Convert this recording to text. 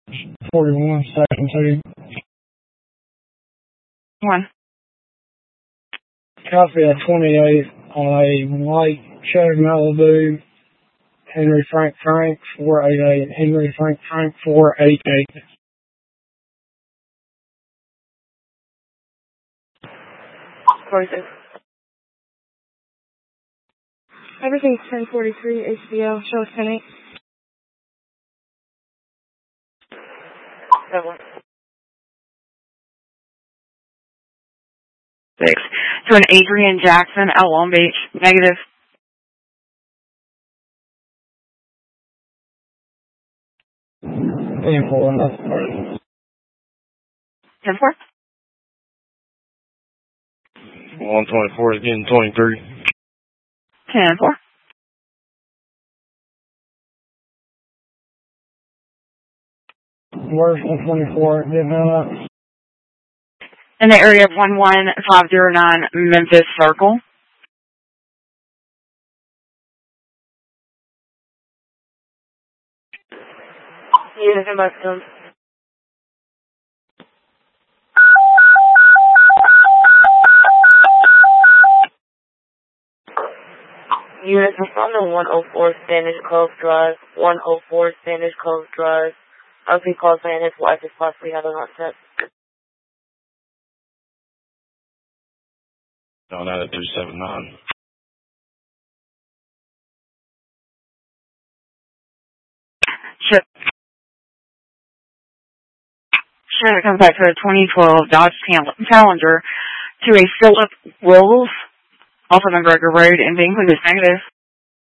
41, Section 2. 1. Copy at 28 on a white Chevy Malibu, Henry Frank 488, Henry Frank 488. Everything's 1043 HDL, show us 10-8. 6. To an Adrian Jackson at Long Beach, negative. 10-4, that's perfect. 10-4. 124 again, 23. 10-4. Where's 124? Didn't know that. In the area of 11509 Memphis Circle. Unit in Buxton. Unit respond to 104 Spanish Cove Drive. 104 Spanish Cove Drive. RP call saying his wife is possibly having heart attack. On that at 379. Should come back to a 2012 Dodge Challenger to a Philip Wills off of McGregor Road in Binkley is negative.